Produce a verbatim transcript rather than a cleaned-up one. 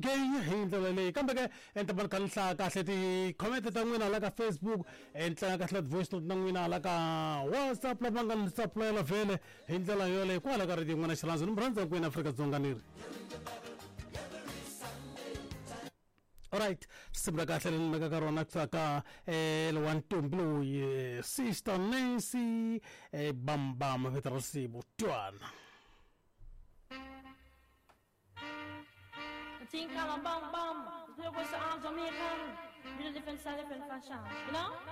gay hi ndlela leyi kambe ke enta ban kan hla kahle ti comment ta n'wina la ka Facebook entla kahle voice note na n'wina la ka WhatsApp la banga ni supply la vele hi ndlela yole kwala ka radio n'wina xilandzo ni murhandza ku ina Afrika Dzonga niri. Alright, sibra kahle ni mega ka rona ka eh le one two blue sister Nancy eh bam bam vetrasi botwana. Think I'm a bum bum. Look what's the arms on me, come. Real different style, different fashion. You know?